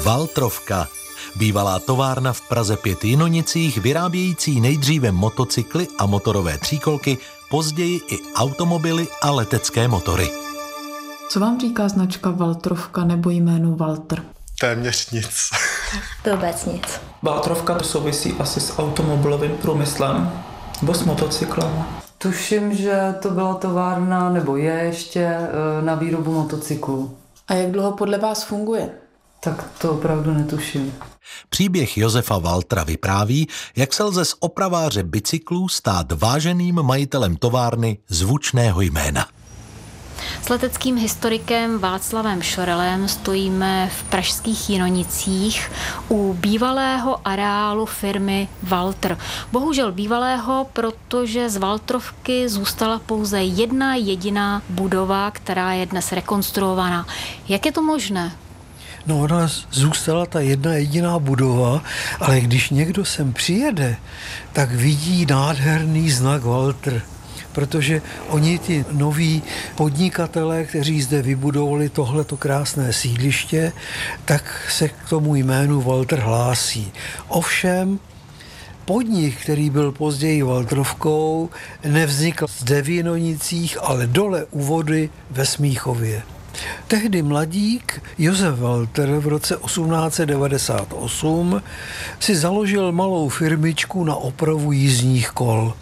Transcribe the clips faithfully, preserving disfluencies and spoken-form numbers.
Waltrovka, bývalá továrna v Praze pět Jinonicích, vyrábějící nejdříve motocykly a motorové tříkolky, později i automobily a letecké motory. Co vám říká značka Waltrovka nebo jméno Walter? Téměř nic. Vůbec nic. Waltrovka to souvisí asi s automobilovým průmyslem nebo s motocyklem. Tuším, že to byla továrna, nebo je ještě, na výrobu motocyklů. A jak dlouho podle vás funguje? Tak to opravdu netuším. Příběh Josefa Waltera vypráví, jak se lze z opraváře bicyklů stát váženým majitelem továrny zvučného jména. S leteckým historikem Václavem Šorelem stojíme v pražských Jinonicích u bývalého areálu firmy Walter. Bohužel bývalého, protože z Waltrovky zůstala pouze jedna jediná budova, která je dnes rekonstruovaná. Jak je to možné? No, ona zůstala ta jedna jediná budova, ale když někdo sem přijede, tak vidí nádherný znak Walter. Protože oni, ty noví podnikatelé, kteří zde vybudovali tohleto krásné sídliště, tak se k tomu jménu Walter hlásí. Ovšem, podnik, který byl později Waltrovkou, nevznikl zde v Jinonicích, ale dole u vody ve Smíchově. Tehdy mladík Josef Walter v roce osmnáct set devadesát osm si založil malou firmičku na opravu jízdních kol.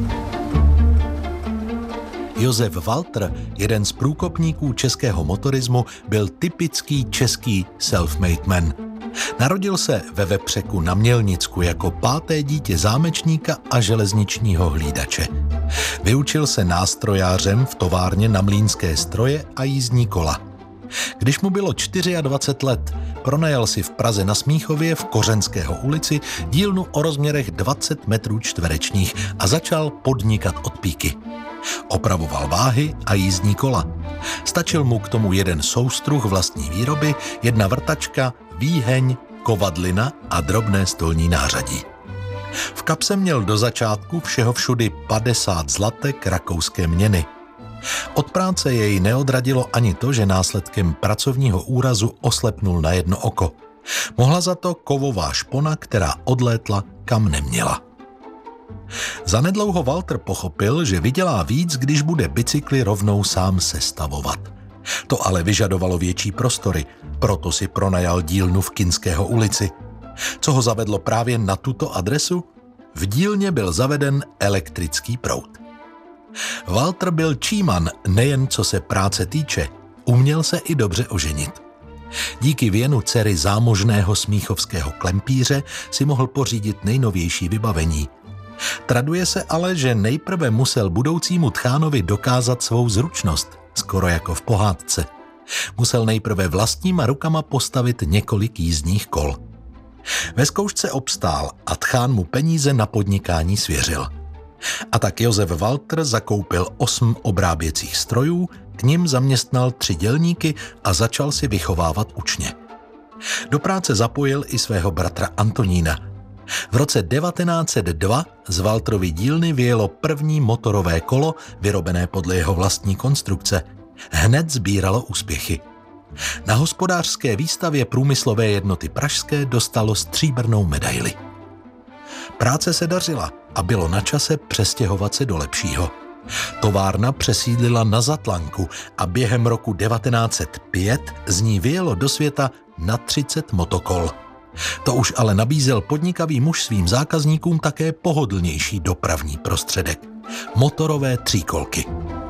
Josef Walter, jeden z průkopníků českého motorismu, byl typický český self-made man. Narodil se ve Vepřeku na Mělnicku jako páté dítě zámečníka a železničního hlídače. Vyučil se nástrojářem v továrně na mlýnské stroje a jízdní kola. Když mu bylo dvacet čtyři let, pronajal si v Praze na Smíchově v Kořenského ulici dílnu o rozměrech dvacet metrů čtverečních a začal podnikat od píky. Opravoval váhy a jízdní kola. Stačil mu k tomu jeden soustruh vlastní výroby, jedna vrtačka, výheň, kovadlina a drobné stolní nářadí. V kapse měl do začátku všeho všudy padesát zlatek rakouské měny. Od práce jej neodradilo ani to, že následkem pracovního úrazu oslepnul na jedno oko. Mohla za to kovová špona, která odlétla kam neměla. Zanedlouho Walter pochopil, že vydělá víc, když bude bicykly rovnou sám sestavovat. To ale vyžadovalo větší prostory, proto si pronajal dílnu v Kinského ulici. Co ho zavedlo právě na tuto adresu? V dílně byl zaveden elektrický proud. Walter byl číman, nejen co se práce týče, uměl se i dobře oženit. Díky věnu dcery zámožného smíchovského klempíře si mohl pořídit nejnovější vybavení. Traduje se ale, že nejprve musel budoucímu tchánovi dokázat svou zručnost, skoro jako v pohádce. Musel nejprve vlastníma rukama postavit několik jízdních kol. Ve zkoušce obstál a tchán mu peníze na podnikání svěřil. A tak Josef Walter zakoupil osm obráběcích strojů, k nim zaměstnal tři dělníky a začal si vychovávat učně. Do práce zapojil i svého bratra Antonína. V roce devatenáct set dva z Walterovy dílny vyjelo první motorové kolo, vyrobené podle jeho vlastní konstrukce. Hned sbíralo úspěchy. Na hospodářské výstavě průmyslové jednoty pražské dostalo stříbrnou medaili. Práce se dařila a bylo na čase přestěhovat se do lepšího. Továrna přesídlila na Zatlanku a během roku devatenáct set pět z ní vyjelo do světa na třicet motokol. To už ale nabízel podnikavý muž svým zákazníkům také pohodlnější dopravní prostředek. Motorové tříkolky.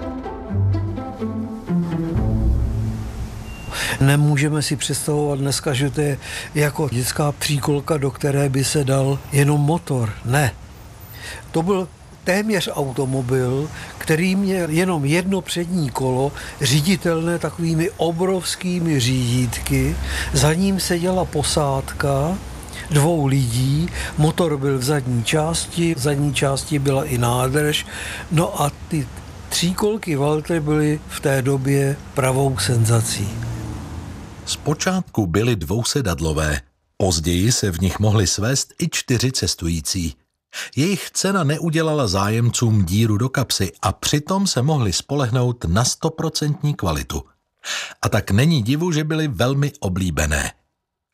Nemůžeme si představovat dneska, že to je jako dětská tříkolka, do které by se dal jenom motor. Ne. To byl téměř automobil, který měl jenom jedno přední kolo, říditelné takovými obrovskými řídítky, za ním seděla posádka dvou lidí, motor byl v zadní části, v zadní části byla i nádrž, no a ty tříkolky Walter byly v té době pravou senzací. Zpočátku byly dvousedadlové, později se v nich mohli svést i čtyři cestující. Jejich cena neudělala zájemcům díru do kapsy a přitom se mohli spolehnout na stoprocentní kvalitu. A tak není divu, že byly velmi oblíbené.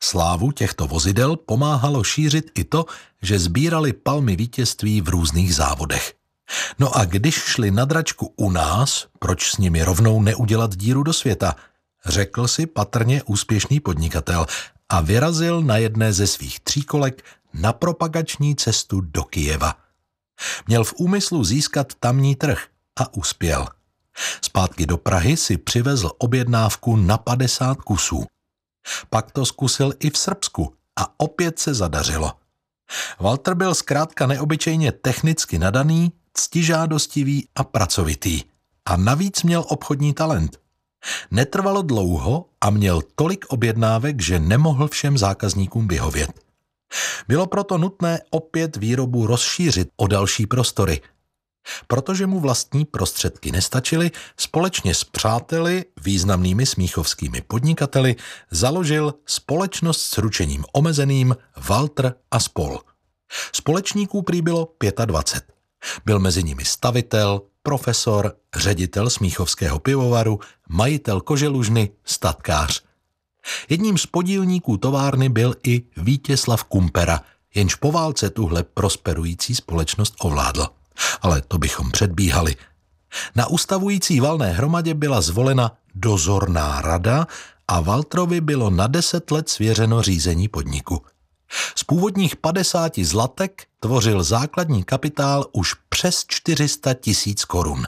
Slávu těchto vozidel pomáhalo šířit i to, že sbírali palmy vítězství v různých závodech. No a když šli na dračku u nás, proč s nimi rovnou neudělat díru do světa, řekl si patrně úspěšný podnikatel a vyrazil na jedné ze svých tříkolek na propagační cestu do Kyjeva. Měl v úmyslu získat tamní trh a uspěl. Zpátky do Prahy si přivezl objednávku na padesát kusů. Pak to zkusil i v Srbsku a opět se zadařilo. Walter byl zkrátka neobyčejně technicky nadaný, ctižádostivý a pracovitý. A navíc měl obchodní talent. Netrvalo dlouho a měl tolik objednávek, že nemohl všem zákazníkům vyhovět. Bylo proto nutné opět výrobu rozšířit o další prostory. Protože mu vlastní prostředky nestačily, společně s přáteli, významnými smíchovskými podnikateli, založil společnost s ručením omezeným Walter a spol. Společníků prý bylo dvacet pět. Byl mezi nimi stavitel, profesor, ředitel smíchovského pivovaru, majitel koželužny, statkář. Jedním z podílníků továrny byl i Vítězslav Kumpera, jenž po válce tuhle prosperující společnost ovládl. Ale to bychom předbíhali. Na ustavující valné hromadě byla zvolena dozorná rada a Walterovi bylo na deset let svěřeno řízení podniku. Z původních padesáti zlatek tvořil základní kapitál už přes čtyři sta tisíc korun.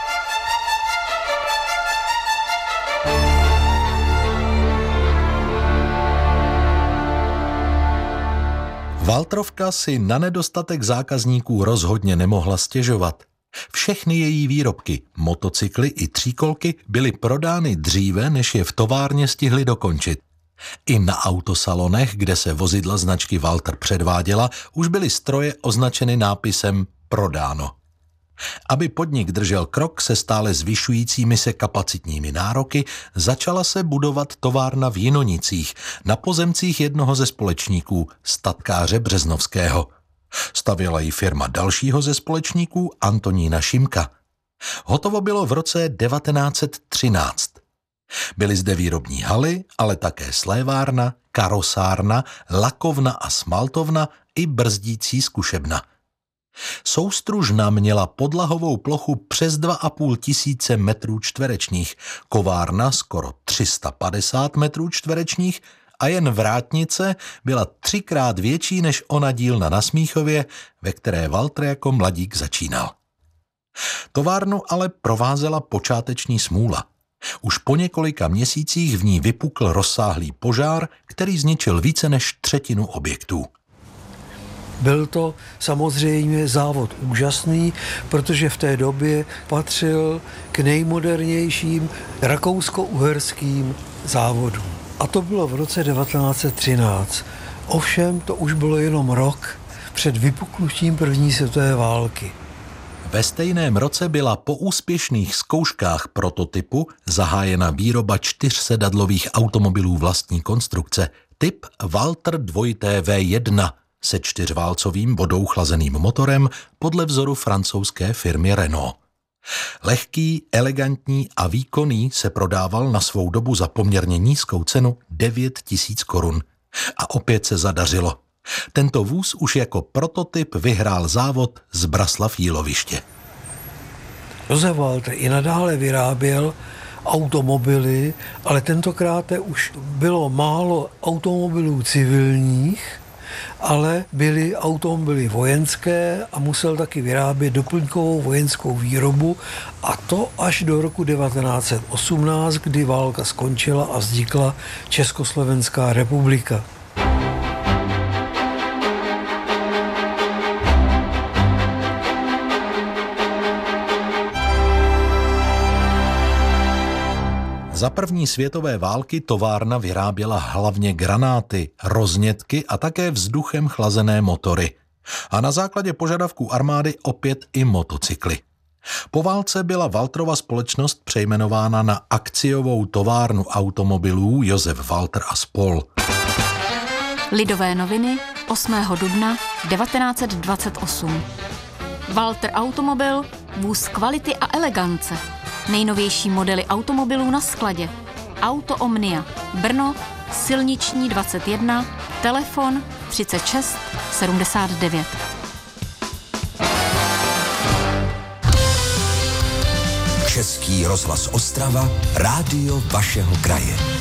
Walterovka si na nedostatek zákazníků rozhodně nemohla stěžovat. Všechny její výrobky, motocykly i tříkolky byly prodány dříve, než je v továrně stihli dokončit. I na autosalonech, kde se vozidla značky Walter předváděla, už byly stroje označeny nápisem prodáno. Aby podnik držel krok se stále zvyšujícími se kapacitními nároky, začala se budovat továrna v Jinonicích, na pozemcích jednoho ze společníků, statkáře Březnovského. Stavěla ji firma dalšího ze společníků, Antonína Šimka. Hotovo bylo v roce devatenáct set třináct. Byly zde výrobní haly, ale také slévárna, karosárna, lakovna a smaltovna i brzdící zkušebna. Soustružna měla podlahovou plochu přes dva a půl tisíce metrů čtverečních, kovárna skoro tři sta padesát metrů čtverečních a jen vrátnice byla třikrát větší než ona dílna na Smíchově, ve které Walter jako mladík začínal. Továrnu ale provázela počáteční smůla. Už po několika měsících v ní vypukl rozsáhlý požár, který zničil více než třetinu objektů. Byl to samozřejmě závod úžasný, protože v té době patřil k nejmodernějším rakousko-uherským závodům. A to bylo v roce devatenáct set třináct. Ovšem to už bylo jenom rok před vypuknutím první světové války. Ve stejném roce byla po úspěšných zkouškách prototypu zahájena výroba čtyřsedadlových automobilů vlastní konstrukce typ Walter V jedna se čtyřválcovým vodou chlazeným motorem podle vzoru francouzské firmy Renault. Lehký, elegantní a výkonný se prodával na svou dobu za poměrně nízkou cenu devět tisíc korun. A opět se zadařilo. Tento vůz už jako prototyp vyhrál závod z Braslav Jíloviště. Josef Walter i nadále vyráběl automobily, ale tentokrát už bylo málo automobilů civilních, ale byly automobily vojenské a musel taky vyrábět doplňkovou vojenskou výrobu, a to až do roku devatenáct set osmnáct, kdy válka skončila a vznikla Československá republika. Za první světové války továrna vyráběla hlavně granáty, roznětky a také vzduchem chlazené motory. A na základě požadavků armády opět i motocykly. Po válce byla Walterova společnost přejmenována na akciovou továrnu automobilů Josef Walter a spol. Lidové noviny osmého dubna devatenáct set dvacet osm. Walter Automobil, vůz kvality a elegance. Nejnovější modely automobilů na skladě. Auto Omnia, Brno, Silniční dvacet jedna, telefon třicet šest sedmdesát devět. Český rozhlas Ostrava, rádio vašeho kraje.